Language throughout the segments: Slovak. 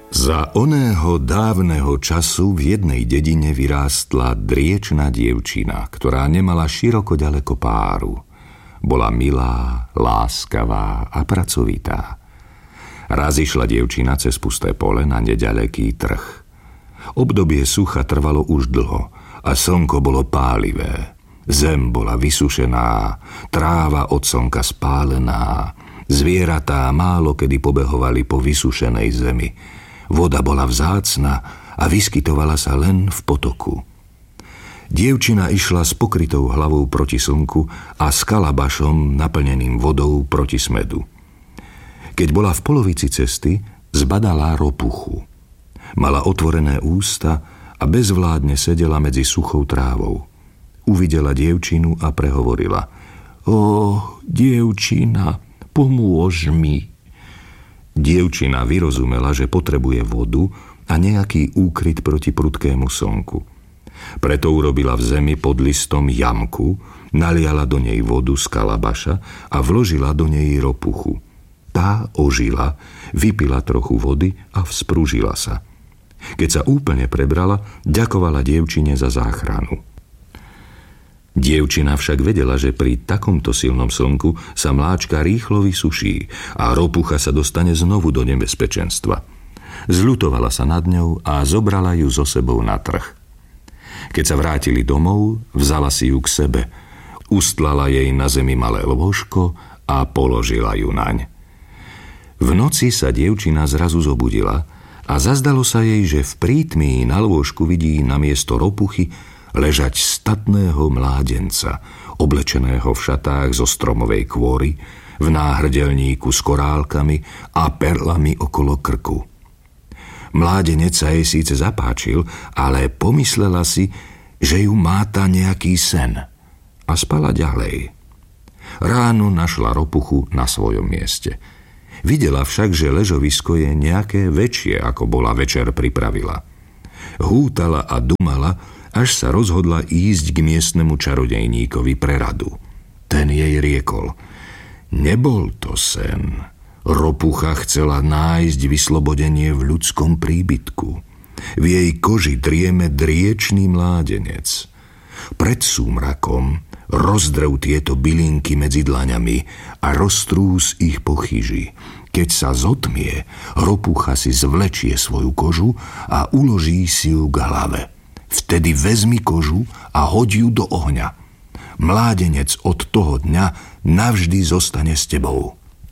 Za oného dávneho času v jednej dedine vyrástla driečna dievčina, ktorá nemala široko ďaleko páru. Bola milá, láskavá a pracovitá. Raz išla dievčina cez pusté pole na neďaleký trh. Obdobie sucha trvalo už dlho a slnko bolo pálivé. Zem bola vysušená, tráva od slnka spálená, zvieratá málo kedy pobehovali po vysušenej zemi. Voda bola vzácna a vyskytovala sa len v potoku. Dievčina išla s pokrytou hlavou proti slnku a s kalabašom naplneným vodou proti smedu. Keď bola v polovici cesty, zbadala ropuchu. Mala otvorené ústa a bezvládne sedela medzi suchou trávou. Uvidela dievčinu a prehovorila: Ó, dievčina, pomôž mi. Dievčina vyrozumela, že potrebuje vodu a nejaký úkryt proti prudkému slnku. Preto urobila v zemi pod listom jamku, naliala do nej vodu z kalabaša a vložila do nej ropuchu. Tá ožila, vypila trochu vody a vzprúžila sa. Keď sa úplne prebrala, ďakovala dievčine za záchranu. Dievčina však vedela, že pri takomto silnom slnku sa mláčka rýchlo vysuší a ropucha sa dostane znovu do nebezpečenstva. Zľutovala sa nad ňou a zobrala ju so sebou na trh. Keď sa vrátili domov, vzala si ju k sebe, ustlala jej na zemi malé lôžko a položila ju naň. V noci sa dievčina zrazu zobudila a zazdalo sa jej, že v prítmí na lôžku vidí namiesto ropuchy ležať statného mládenca, oblečeného v šatách zo stromovej kôry, v náhrdelníku s korálkami a perlami okolo krku. Mládenec sa jej síce zapáčil, ale pomyslela si, že ju máta nejaký sen a spala ďalej. Ráno našla ropuchu na svojom mieste. Videla však, že ležovisko je nejaké väčšie, ako bola večer pripravila. Hútala a dumala, až sa rozhodla ísť k miestnemu čarodejníkovi pre radu. Ten jej riekol: Nebol to sen. Ropucha chcela nájsť vyslobodenie v ľudskom príbytku. V jej koži drieme driečný mládenec. Pred súmrakom rozdrv tieto bylinky medzi dlaňami a roztrús ich po chyži. Keď sa zotmie, ropucha si zvlečie svoju kožu a uloží si ju k hlave. Vtedy vezmi kožu a hoď ju do ohňa. Mládenec od toho dňa navždy zostane s tebou.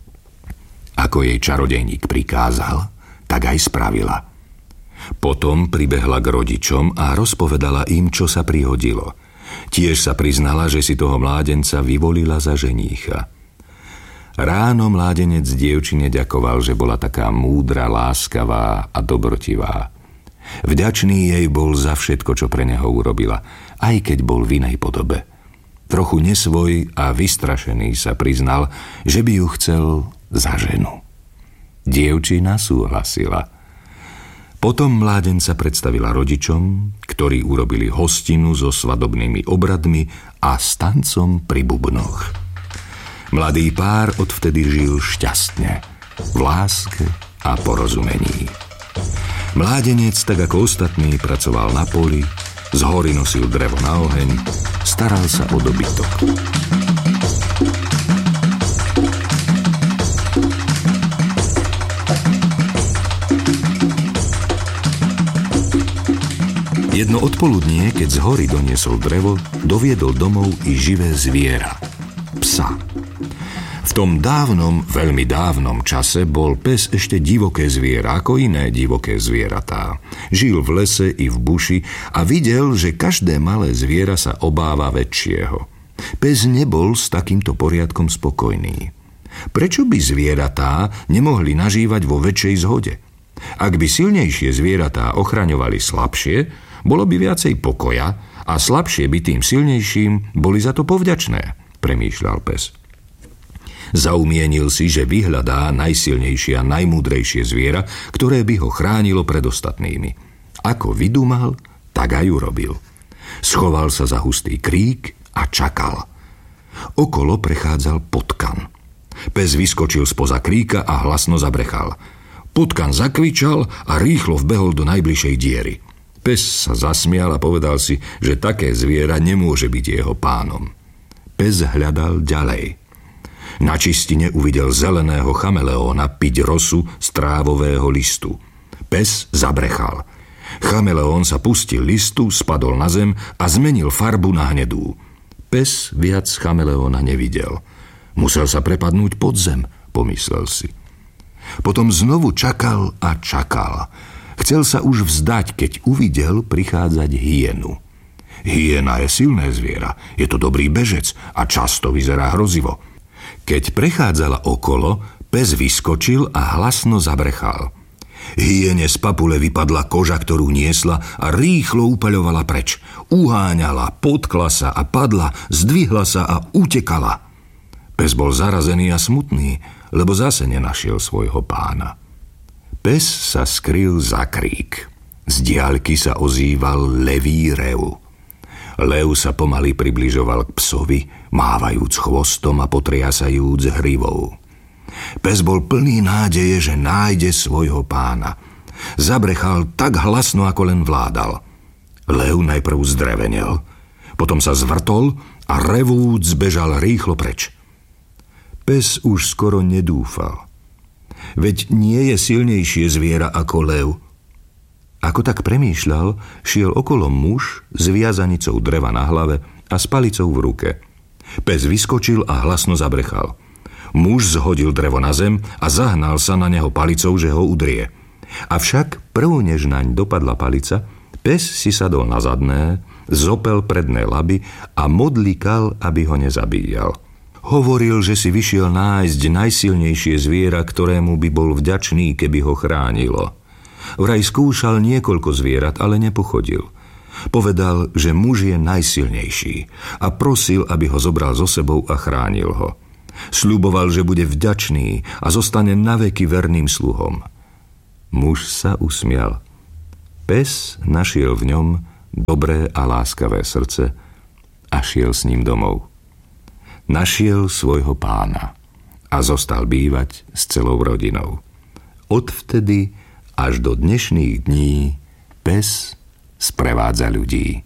Ako jej čarodejník prikázal, tak aj spravila. Potom pribehla k rodičom a rozpovedala im, čo sa prihodilo. Tiež sa priznala, že si toho mládenca vyvolila za ženícha. Ráno mládenec dievčine ďakoval, že bola taká múdra, láskavá a dobrotivá. Vďačný jej bol za všetko, čo pre neho urobila, aj keď bol v inej podobe. Trochu nesvoj a vystrašený sa priznal, že by ju chcel za ženu. Dievčina súhlasila. Potom mládenca predstavila rodičom, ktorí urobili hostinu so svadobnými obradmi a s tancom pri bubnoch. Mladý pár odvtedy žil šťastne, v láske a porozumení. Mládenec, tak ako ostatní, pracoval na poli, z hory nosil drevo na oheň, staral sa o dobytok. Jedno odpoludnie, keď z hory doniesol drevo, doviedol domov i živé zviera, psa. V tom dávnom, veľmi dávnom čase bol pes ešte divoké zviera, ako iné divoké zvieratá. Žil v lese i v buši a videl, že každé malé zviera sa obáva väčšieho. Pes nebol s takýmto poriadkom spokojný. Prečo by zvieratá nemohli nažívať vo väčšej zhode? Ak by silnejšie zvieratá ochraňovali slabšie, bolo by viacej pokoja a slabšie by tým silnejším boli za to povďačné, premýšľal pes. Zaumienil si, že vyhľadá najsilnejšie a najmúdrejšie zviera, ktoré by ho chránilo pred ostatnými. Ako vydúmal, tak aj urobil. Schoval sa za hustý krík a čakal. Okolo prechádzal potkan. Pes vyskočil spoza kríka a hlasno zabrechal. Potkan zakvičal a rýchlo vbehol do najbližšej diery. Pes sa zasmial a povedal si, že také zviera nemôže byť jeho pánom. Pes hľadal ďalej. Na čistine uvidel zeleného chameleóna piť rosu z trávového listu. Pes zabrechal. Chameleón sa pustil listu, spadol na zem a zmenil farbu na hnedú. Pes viac chameleóna nevidel. Musel sa prepadnúť pod zem, pomyslel si. Potom znovu čakal a čakal. Chcel sa už vzdať, keď uvidel prichádzať hyenu. Hyena je silné zviera, je to dobrý bežec a často vyzerá hrozivo. Keď prechádzala okolo, pes vyskočil a hlasno zabrechal. Hyene z papule vypadla koža, ktorú niesla a rýchlo upaľovala preč. Uháňala, potkla sa a padla, zdvihla sa a utekala. Pes bol zarazený a smutný, lebo zase nenašiel svojho pána. Pes sa skryl za krík. Z diaľky sa ozýval levý rev. Lev sa pomaly približoval k psovi, mávajúc chvostom a potriasajúc hrivou. Pes bol plný nádeje, že nájde svojho pána. Zabrechal tak hlasno, ako len vládal. Lev najprv zdrevenel, potom sa zvrtol a revúc bežal rýchlo preč. Pes už skoro nedúfal. Veď nie je silnejšie zviera ako lev. Ako tak premýšľal, šiel okolo muž s viazanicou dreva na hlave a s palicou v ruke. Pes vyskočil a hlasno zabrechal. Muž zhodil drevo na zem a zahnal sa na neho palicou, že ho udrie. Avšak prv, než naň dopadla palica, pes si sadol na zadné, zopel predné laby a modlíkal, aby ho nezabíjal. Hovoril, že si vyšiel nájsť najsilnejšie zviera, ktorému by bol vďačný, keby ho chránilo. Vraj skúšal niekoľko zvierat, ale nepochodil. Povedal, že muž je najsilnejší a prosil, aby ho zobral so sebou a chránil ho. Sľuboval, že bude vďačný a zostane naveky verným sluhom. Muž sa usmial. Pes našiel v ňom dobré a láskavé srdce a šiel s ním domov. Našiel svojho pána a zostal bývať s celou rodinou. Odvtedy až do dnešných dní pes sprevádza ľudí.